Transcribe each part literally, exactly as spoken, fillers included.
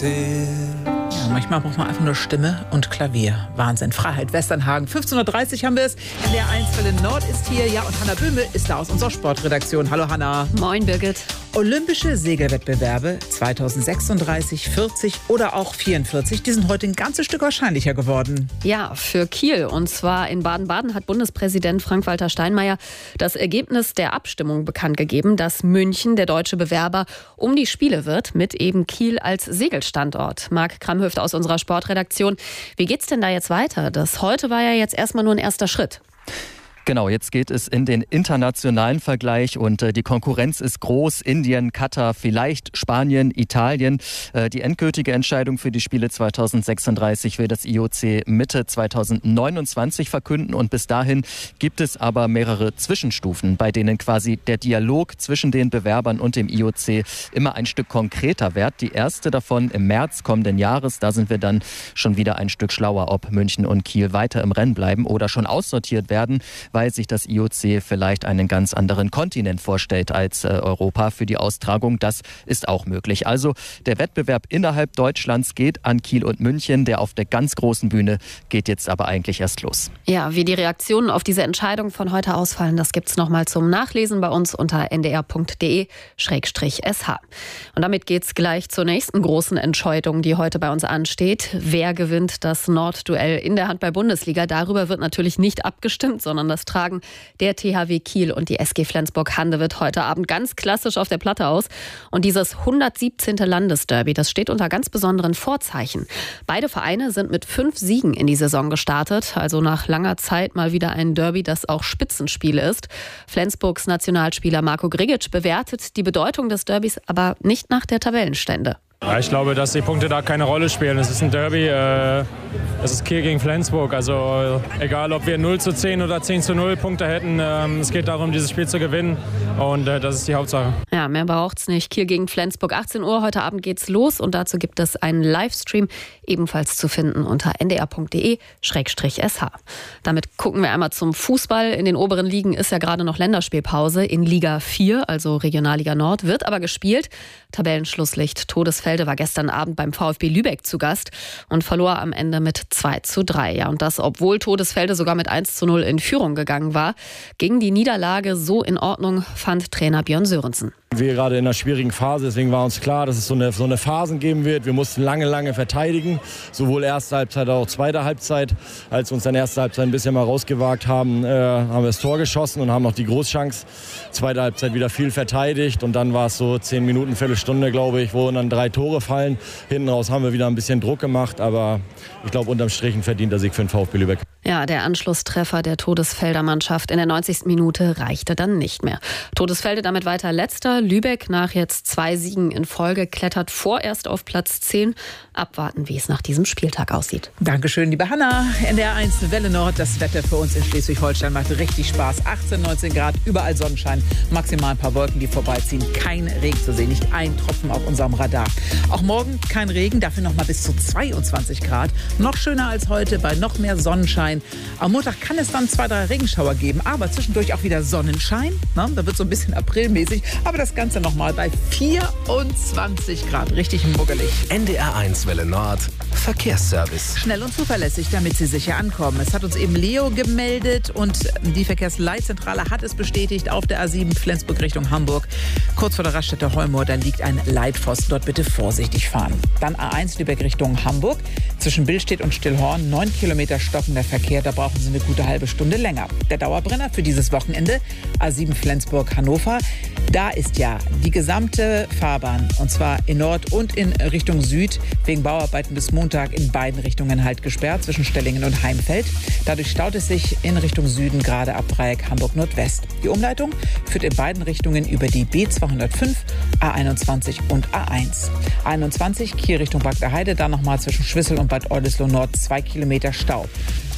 Ja, manchmal braucht man einfach nur Stimme und Klavier. Wahnsinn. Freiheit, Westernhagen. fünfzehn Uhr dreißig haben wir es. N D R eins Welle Nord ist hier. Ja, und Hanna Böhme ist da aus unserer Sportredaktion. Hallo Hanna. Moin Birgit. Olympische Segelwettbewerbe zweitausendsechsunddreißig, vierzig oder auch vierundvierzig, die sind heute ein ganzes Stück wahrscheinlicher geworden. Ja, für Kiel. Und zwar in Baden-Baden hat Bundespräsident Frank-Walter Steinmeier das Ergebnis der Abstimmung bekannt gegeben, dass München der deutsche Bewerber um die Spiele wird, mit eben Kiel als Segelstandort. Marc Kramhöft aus unserer Sportredaktion. Wie geht's denn da jetzt weiter? Das heute war ja jetzt erstmal nur ein erster Schritt. Genau, jetzt geht es in den internationalen Vergleich und äh, die Konkurrenz ist groß. Indien, Katar, vielleicht Spanien, Italien. Äh, die endgültige Entscheidung für die Spiele zweitausendsechsunddreißig will das I O C Mitte zweitausendneunundzwanzig verkünden und bis dahin gibt es aber mehrere Zwischenstufen, bei denen quasi der Dialog zwischen den Bewerbern und dem I O C immer ein Stück konkreter wird. Die erste davon im März kommenden Jahres, da sind wir dann schon wieder ein Stück schlauer, ob München und Kiel weiter im Rennen bleiben oder schon aussortiert werden, weil sich das I O C vielleicht einen ganz anderen Kontinent vorstellt als äh, Europa für die Austragung. Das ist auch möglich. Also der Wettbewerb innerhalb Deutschlands geht an Kiel und München. Der auf der ganz großen Bühne geht jetzt aber eigentlich erst los. Ja, wie die Reaktionen auf diese Entscheidung von heute ausfallen, das gibt's nochmal zum Nachlesen bei uns unter n d r punkt d e schrägstrich s h. Und damit geht's gleich zur nächsten großen Entscheidung, die heute bei uns ansteht. Wer gewinnt das Nordduell in der Handball-Bundesliga? Darüber wird natürlich nicht abgestimmt, sondern das tragen der T H W Kiel und die S G Flensburg-Handewitt heute Abend ganz klassisch auf der Platte aus. Und dieses hundertsiebzehnte Landesderby, das steht unter ganz besonderen Vorzeichen. Beide Vereine sind mit fünf Siegen in die Saison gestartet. Also nach langer Zeit mal wieder ein Derby, das auch Spitzenspiel ist. Flensburgs Nationalspieler Marco Grigic bewertet die Bedeutung des Derbys aber nicht nach der Tabellenstände. Ja, ich glaube, dass die Punkte da keine Rolle spielen. Es ist ein Derby, äh, es ist Kiel gegen Flensburg. Also äh, egal, ob wir null zu zehn oder zehn zu null Punkte hätten, äh, es geht darum, dieses Spiel zu gewinnen und äh, das ist die Hauptsache. Ja, mehr braucht's nicht. Kiel gegen Flensburg, achtzehn Uhr, heute Abend geht's los und dazu gibt es einen Livestream, ebenfalls zu finden unter n d r punkt d e schrägstrich s h. Damit gucken wir einmal zum Fußball. In den oberen Ligen ist ja gerade noch Länderspielpause. In Liga vier, also Regionalliga Nord, wird aber gespielt. Tabellenschlusslicht Todesfelde war gestern Abend beim VfB Lübeck zu Gast und verlor am Ende mit zwei zu drei. Ja, und das, obwohl Todesfelde sogar mit eins zu null in Führung gegangen war. Ging die Niederlage so in Ordnung, fand Trainer Björn Sörensen. Wir gerade in einer schwierigen Phase, deswegen war uns klar, dass es so eine, so eine Phasen geben wird. Wir mussten lange, lange verteidigen, sowohl erste Halbzeit als auch zweite Halbzeit. Als wir uns dann erste Halbzeit ein bisschen mal rausgewagt haben, äh, haben wir das Tor geschossen und haben noch die Großchance. Zweite Halbzeit wieder viel verteidigt und dann war es so zehn Minuten, Viertelstunde, glaube ich, wo dann drei Tore fallen. Hinten raus haben wir wieder ein bisschen Druck gemacht, aber ich glaube, unterm Strich ein verdienter Sieg für den VfB Lübeck. Ja, der Anschlusstreffer der Todesfelder Mannschaft in der neunzigsten Minute reichte dann nicht mehr. Todesfelde damit weiter Letzter. Lübeck nach jetzt zwei Siegen in Folge klettert vorerst auf Platz zehn. Abwarten, wie es nach diesem Spieltag aussieht. Dankeschön, liebe Hanna. N D R eins Welle Nord, das Wetter für uns in Schleswig-Holstein macht richtig Spaß. achtzehn, neunzehn Grad, überall Sonnenschein, maximal ein paar Wolken, die vorbeiziehen. Kein Regen zu sehen, nicht ein Tropfen auf unserem Radar. Auch morgen kein Regen, dafür noch mal bis zu zweiundzwanzig Grad. Noch schöner als heute, bei noch mehr Sonnenschein. Am Montag kann es dann zwei, drei Regenschauer geben, aber zwischendurch auch wieder Sonnenschein. Na, da wird so ein bisschen aprilmäßig, aber das Ganze nochmal bei vierundzwanzig Grad. Richtig muggelig. N D R eins Welle Nord, Verkehrsservice. Schnell und zuverlässig, damit Sie sicher ankommen. Es hat uns eben Leo gemeldet und die Verkehrsleitzentrale hat es bestätigt auf der A sieben Flensburg Richtung Hamburg. Kurz vor der Raststätte Heumoor, da liegt ein Leitpfosten. Dort bitte vorsichtig fahren. Dann A eins Lübeck Richtung Hamburg. Zwischen Billstedt und Stillhorn neun Kilometer stockender Verkehr. Da brauchen Sie eine gute halbe Stunde länger. Der Dauerbrenner für dieses Wochenende, A sieben Flensburg-Hannover. Da ist ja die gesamte Fahrbahn, und zwar in Nord und in Richtung Süd, wegen Bauarbeiten bis Montag in beiden Richtungen halt gesperrt, zwischen Stellingen und Heimfeld. Dadurch staut es sich in Richtung Süden, gerade ab Dreieck Hamburg-Nordwest. Die Umleitung führt in beiden Richtungen über die B zweihundertfünf, A einundzwanzig und A eins. A einundzwanzig, Kiel Richtung Bagdaheide, dann nochmal zwischen Schwissel und Bad Oldesloe Nord zwei Kilometer Stau.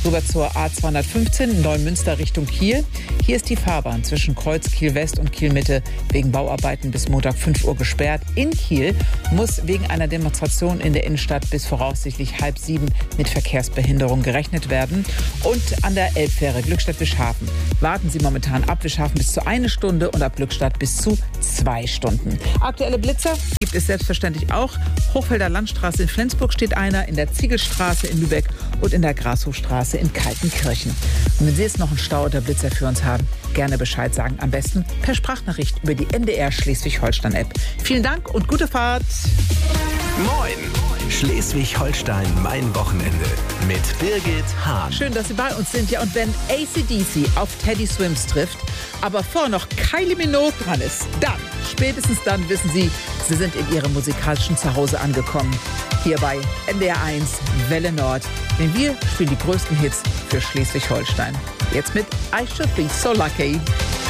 Rüber zur A zweihundertfünfzehn Neumünster Richtung Kiel. Hier ist die Fahrbahn zwischen Kreuz Kiel West und Kiel Mitte wegen Bauarbeiten bis Montag fünf Uhr gesperrt. In Kiel muss wegen einer Demonstration in der Innenstadt bis voraussichtlich halb sieben mit Verkehrsbehinderung gerechnet werden. Und an der Elbfähre Glückstadt-Wischhafen warten Sie momentan ab Wischhafen bis zu eine Stunde und ab Glückstadt bis zu zwei Stunden. Aktuelle Blitzer gibt es selbstverständlich auch. Hochfelder Landstraße in Flensburg steht einer, in der Ziegelstraße in Lübeck und in der Grashofstraße in Kaltenkirchen. Und wenn Sie jetzt noch einen Stau oder Blitzer für uns haben, gerne Bescheid sagen. Am besten per Sprachnachricht über die N D R Schleswig-Holstein-App. Vielen Dank und gute Fahrt. Moin! Schleswig-Holstein, mein Wochenende mit Birgit Hahn. Schön, dass Sie bei uns sind. Ja, und wenn A C D C auf Teddy Swims trifft, aber vorher noch Kylie Minogue dran ist, dann, spätestens dann wissen Sie, Sie sind in Ihrem musikalischen Zuhause angekommen. Hier bei N D R eins Welle Nord. Denn wir spielen die größten Hits für Schleswig-Holstein. Jetzt mit I Should Be So Lucky.